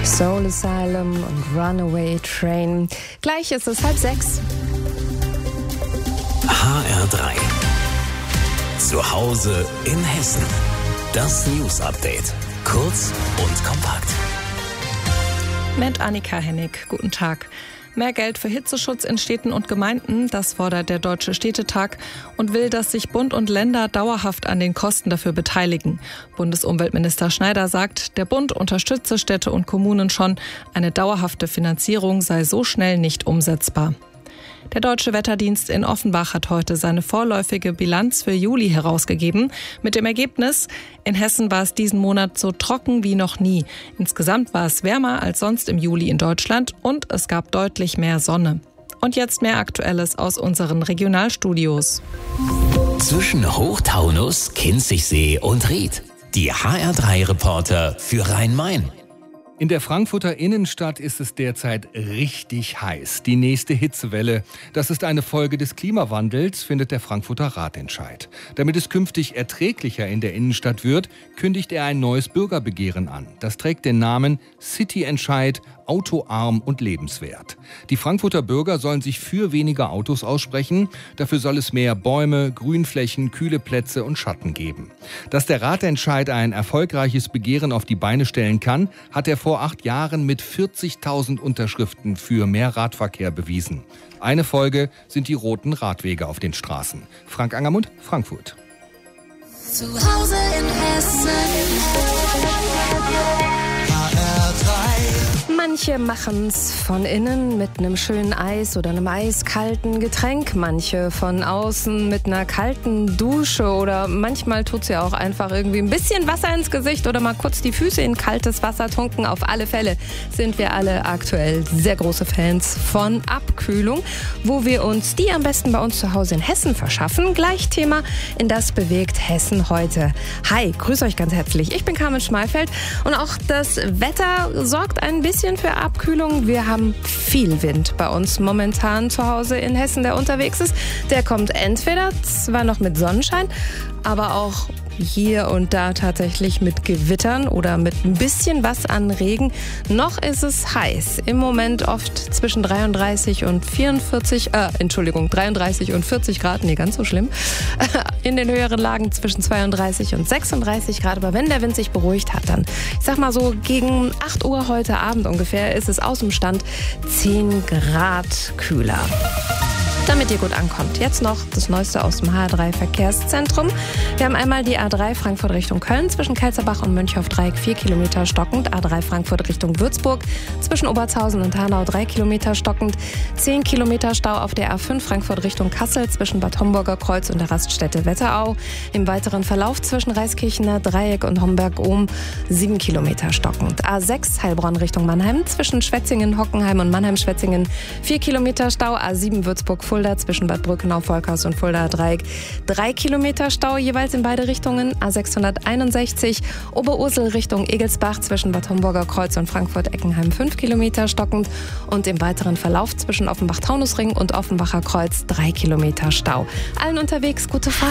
Soul Asylum und Runaway Train. Gleich ist es 5:30. HR3. Zu Hause in Hessen. Das News-Update. Kurz und kompakt. Mit Annika Hennig. Guten Tag. Mehr Geld für Hitzeschutz in Städten und Gemeinden, das fordert der Deutsche Städtetag und will, dass sich Bund und Länder dauerhaft an den Kosten dafür beteiligen. Bundesumweltminister Schneider sagt, der Bund unterstütze Städte und Kommunen schon. Eine dauerhafte Finanzierung sei so schnell nicht umsetzbar. Der Deutsche Wetterdienst in Offenbach hat heute seine vorläufige Bilanz für Juli herausgegeben. Mit dem Ergebnis: In Hessen war es diesen Monat so trocken wie noch nie. Insgesamt war es wärmer als sonst im Juli in Deutschland und es gab deutlich mehr Sonne. Und jetzt mehr Aktuelles aus unseren Regionalstudios. Zwischen Hochtaunus, Kinzigsee und Ried. Die HR3-Reporter für Rhein-Main. In der Frankfurter Innenstadt ist es derzeit richtig heiß. Die nächste Hitzewelle. Das ist eine Folge des Klimawandels, findet der Frankfurter Ratentscheid. Damit es künftig erträglicher in der Innenstadt wird, kündigt er ein neues Bürgerbegehren an. Das trägt den Namen City-Entscheid, autoarm und lebenswert. Die Frankfurter Bürger sollen sich für weniger Autos aussprechen. Dafür soll es mehr Bäume, Grünflächen, kühle Plätze und Schatten geben. Dass der Ratentscheid ein erfolgreiches Begehren auf die Beine stellen kann, hat er vor 8 Jahren mit 40.000 Unterschriften für mehr Radverkehr bewiesen. Eine Folge sind die roten Radwege auf den Straßen. Frank Angermund, Frankfurt. Zu Hause in Hessen. Manche machen's von innen mit einem schönen Eis oder einem eiskalten Getränk. Manche von außen mit einer kalten Dusche oder manchmal tut's ja auch einfach irgendwie ein bisschen Wasser ins Gesicht oder mal kurz die Füße in kaltes Wasser tunken. Auf alle Fälle sind wir alle aktuell sehr große Fans von Abkühlung. Wo wir uns die am besten bei uns zu Hause in Hessen verschaffen. Gleich Thema in Das bewegt Hessen heute. Hi, grüß euch ganz herzlich. Ich bin Carmen Schmalfeld und auch das Wetter sorgt ein bisschen für Abkühlung. Wir haben viel Wind bei uns momentan zu Hause in Hessen, der unterwegs ist. Der kommt entweder zwar noch mit Sonnenschein, aber auch hier und da tatsächlich mit Gewittern oder mit ein bisschen was an Regen. Noch ist es heiß. Im Moment oft zwischen 33 und 40 Grad. Nee, ganz so schlimm. In den höheren Lagen zwischen 32 und 36 Grad. Aber wenn der Wind sich beruhigt hat, dann, ich sag mal so, gegen 8 Uhr heute Abend ungefähr ist es aus dem Stand 10 Grad kühler. Damit ihr gut ankommt. Jetzt noch das Neueste aus dem HR3 Verkehrszentrum. Wir haben einmal die A3 Frankfurt Richtung Köln zwischen Kelzerbach und Mönchhoff-Dreieck 4 Kilometer stockend. A3 Frankfurt Richtung Würzburg zwischen Obertshausen und Hanau 3 Kilometer stockend. 10 Kilometer Stau auf der A5 Frankfurt Richtung Kassel zwischen Bad Homburger Kreuz und der Raststätte Wetterau. Im weiteren Verlauf zwischen Reiskirchener Dreieck und Homberg-Ohm 7 Kilometer stockend. A6 Heilbronn Richtung Mannheim zwischen Schwetzingen, Hockenheim und Mannheim-Schwetzingen 4 Kilometer Stau. A7 Würzburg-Fulda zwischen Bad Brückenau, Volkers und Fuldaer Dreieck 3 Kilometer Stau jeweils in beide Richtungen. A661 Oberursel Richtung Egelsbach zwischen Bad Homburger Kreuz und Frankfurt-Eckenheim 5 Kilometer stockend und im weiteren Verlauf zwischen Offenbach-Taunusring und Offenbacher Kreuz 3 Kilometer Stau. Allen unterwegs gute Fahrt.